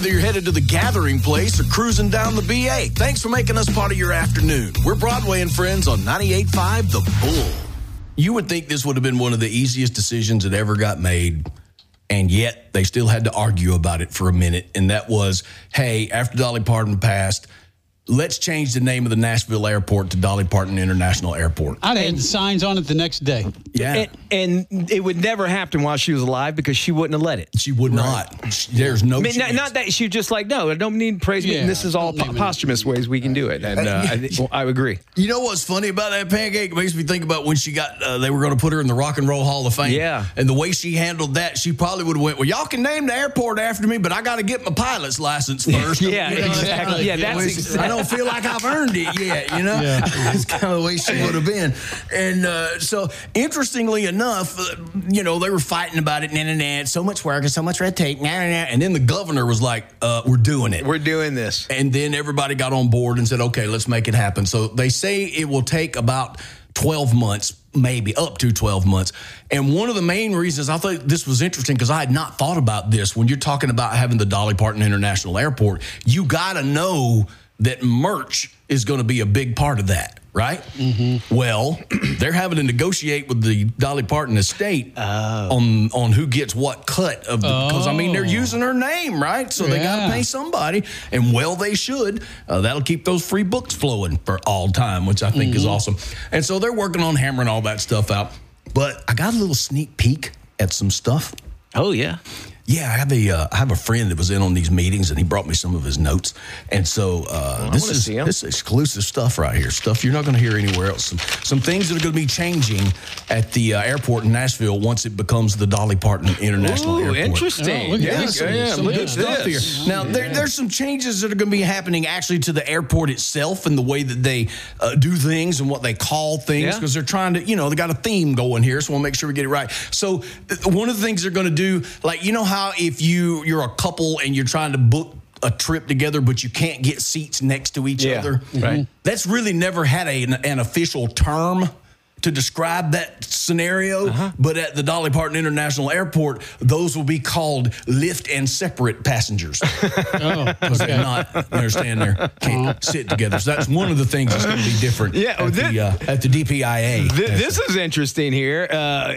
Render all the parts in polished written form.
whether you're headed to the Gathering Place or cruising down the BA. Thanks for making us part of your afternoon. We're Broadway and Friends on 98.5 The Bull. You would think this would have been one of the easiest decisions that ever got made, and yet they still had to argue about it for a minute, and that was, hey, after Dolly Parton passed, let's change the name of the Nashville airport to Dolly Parton International Airport. I'd had signs on it the next day. Yeah. And it would never happen while she was alive because she wouldn't have let it. She would not. There's no chance. Not that she just like, no, I don't need praise. Yeah, this is all posthumous ways we can do it. And I agree. You know what's funny about that pancake? It makes me think about when she got, they were going to put her in the Rock and Roll Hall of Fame. Yeah. And the way she handled that, she probably would have went, well, y'all can name the airport after me, but I got to get my pilot's license first. Yeah, exactly. Yeah, that's exactly. I don't feel like I've earned it yet, you know? Yeah. That's kind of the way she would have been. And so, interestingly enough, they were fighting about it, so much work and so much red tape, and then the governor was like, we're doing it. We're doing this. And then everybody got on board and said, okay, let's make it happen. So they say it will take about 12 months, maybe up to 12 months. And one of the main reasons I thought this was interesting, because I had not thought about this, when you're talking about having the Dolly Parton International Airport, you got to know that merch is going to be a big part of that, right? Mm-hmm. Well, they're having to negotiate with the Dolly Parton estate on who gets what cut of the, because they're using her name, right? So they got to pay somebody, and they should. That'll keep those free books flowing for all time, which I think is awesome. And so they're working on hammering all that stuff out. But I got a little sneak peek at some stuff. Oh, yeah. Yeah, I have a friend that was in on these meetings, and he brought me some of his notes. And so this is exclusive stuff right here, stuff you're not going to hear anywhere else. Some things that are going to be changing at the airport in Nashville once it becomes the Dolly Parton International Airport. Interesting. Look at Some good stuff here. Now, there's some changes that are going to be happening actually to the airport itself and the way that they do things and what they call things, because they're trying to, they got a theme going here, so we'll make sure we get it right. So one of the things they're going to do, like, how if you're a couple and you're trying to book a trip together, but you can't get seats next to each other, right? That's really never had an official term to describe that scenario, but at the Dolly Parton International Airport, those will be called lift and separate passengers. Because they're not, understand, they can't sit together. So that's one of the things that's going to be different at the DPIA. This is interesting here.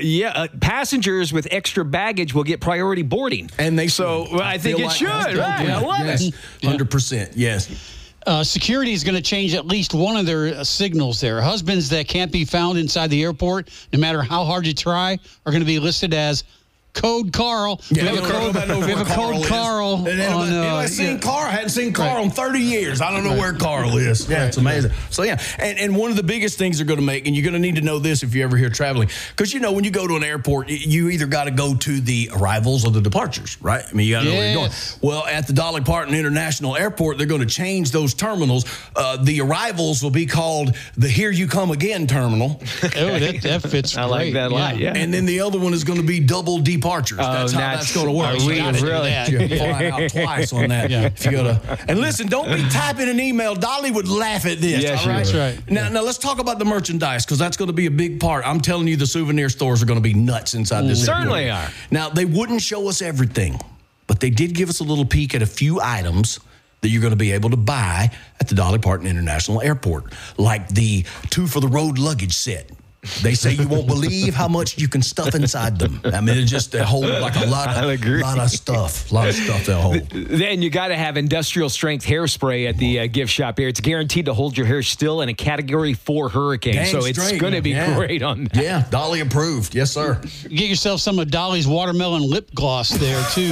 Passengers with extra baggage will get priority boarding. And I think it should, right? I love it. 100%, yes. Security is going to change at least one of their signals there. Husbands that can't be found inside the airport, no matter how hard you try, are going to be listed as Code Carl. Yeah, we have a code Carl. I hadn't seen Carl in 30 years. I don't know where Carl is. Yeah, it's amazing. So, and one of the biggest things they're going to make, and you're going to need to know this if you're ever here traveling, because, when you go to an airport, you either got to go to the arrivals or the departures, right? I mean, you got to know where you're going. Well, at the Dolly Parton International Airport, they're going to change those terminals. The arrivals will be called the Here You Come Again terminal. Oh, that fits great. I like that a lot, yeah. And then the other one is going to be double departures. That's how that's going to work. Really? Fly out twice on that. If you go to, and listen, don't be typing an email. Dolly would laugh at this. Yeah, all right? That's right. Now let's talk about the merchandise, because that's going to be a big part. I'm telling you, the souvenir stores are going to be nuts inside this. Certainly are. Now, they wouldn't show us everything, but they did give us a little peek at a few items that you're going to be able to buy at the Dolly Parton International Airport, like the 2 for the Road luggage set. They say you won't believe how much you can stuff inside them. I mean, it's just a whole, like a lot of stuff. A lot of stuff they'll hold. Then you got to have industrial strength hairspray at the gift shop here. It's guaranteed to hold your hair still in a Category 4 hurricane. Dang so it's going to be great on that. Yeah, Dolly approved. Yes, sir. Get yourself some of Dolly's watermelon lip gloss there, too.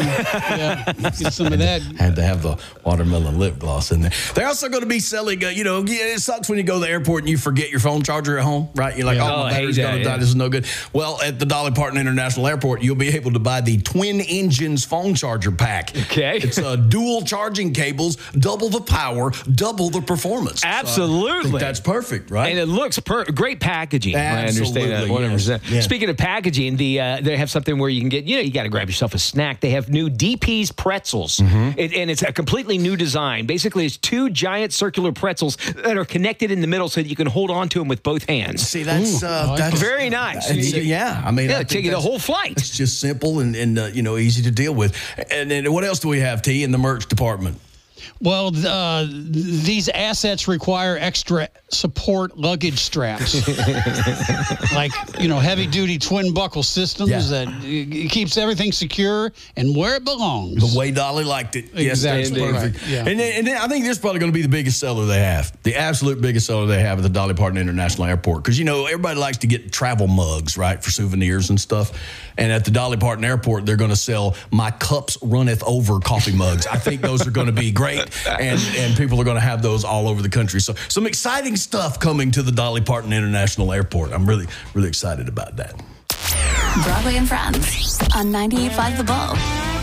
Get some of that. Had to have the watermelon lip gloss in there. They're also going to be selling, it sucks when you go to the airport and you forget your phone charger at home, right? You're like, my battery's going to die. This is no good. Well, at the Dolly Parton International Airport, you'll be able to buy the Twin Engines phone charger pack. Okay. It's dual charging cables, double the power, double the performance. Absolutely. So I think that's perfect, right? And it looks great packaging. Absolutely, I understand that 100%. Yes. Speaking of packaging, they have something where you can get, you got to grab yourself a snack. They have new DP's pretzels, and it's a completely new design. Basically, it's 2 giant circular pretzels that are connected in the middle so that you can hold on to them with both hands. See, that's that's very nice. Yeah, I mean, yeah, take you the whole flight. It's just simple and easy to deal with. And then what else do we have, T, in the merch department? Well, these assets require extra support luggage straps, like heavy-duty twin buckle systems that it keeps everything secure and where it belongs. The way Dolly liked it. Yes, that's Exactly. perfect. Right. Yeah. And then I think this is probably going to be the biggest seller they have, the absolute biggest seller they have at the Dolly Parton International Airport. Because everybody likes to get travel mugs, right, for souvenirs and stuff. And at the Dolly Parton Airport, they're going to sell "My Cups Runneth Over" coffee mugs. I think those are going to be great. And people are going to have those all over the country. So some exciting stuff coming to the Dolly Parton International Airport. I'm really, really excited about that. Broadway and Friends on 98.5 The Bull.